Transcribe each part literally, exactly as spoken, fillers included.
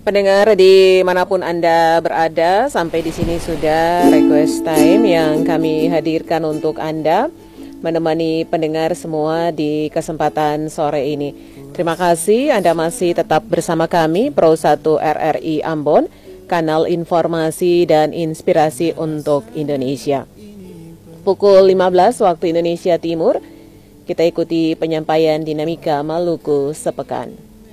Pendengar dimanapun Anda berada, sampai di sini sudah request time yang kami hadirkan untuk Anda, menemani pendengar semua di kesempatan sore ini. Terima kasih Anda masih tetap bersama kami, Pro satu R R I Ambon, kanal informasi dan inspirasi untuk Indonesia. Pukul lima belas waktu Indonesia Timur, kita ikuti penyampaian Dinamika Maluku Sepekan.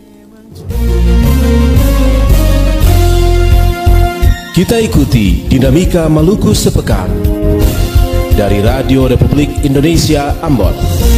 Kita ikuti Dinamika Maluku Sepekan dari Radio Republik Indonesia Ambon.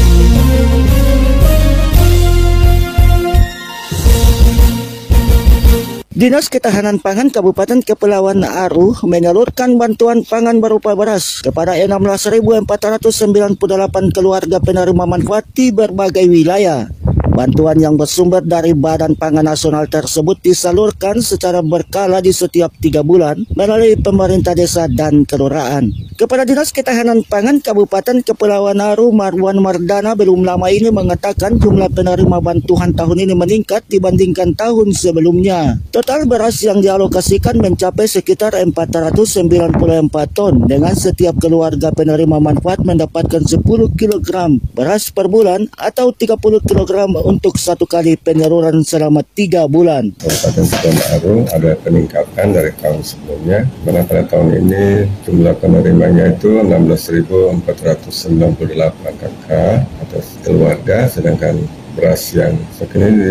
Dinas Ketahanan Pangan Kabupaten Kepulauan Aru menyalurkan bantuan pangan berupa beras kepada enam belas ribu empat ratus sembilan puluh delapan keluarga penerima manfaat di berbagai wilayah. Bantuan yang bersumber dari Badan Pangan Nasional tersebut disalurkan secara berkala di setiap tiga bulan melalui pemerintah desa dan kelurahan. Kepala Dinas Ketahanan Pangan Kabupaten Kepulauan Aru Marwan Mardana belum lama ini mengatakan jumlah penerima bantuan tahun ini meningkat dibandingkan tahun sebelumnya. Total beras yang dialokasikan mencapai sekitar empat ratus sembilan puluh empat ton, dengan setiap keluarga penerima manfaat mendapatkan sepuluh kilogram beras per bulan atau tiga puluh kilogram untuk satu kali penyaluran selama tiga bulan. Kabupaten Kepulauan Aru ada peningkatan dari tahun sebelumnya, mana pada tahun ini jumlah penerimanya itu enam belas ribu empat ratus sembilan puluh delapan kakak atau keluarga, sedangkan beras yang sekini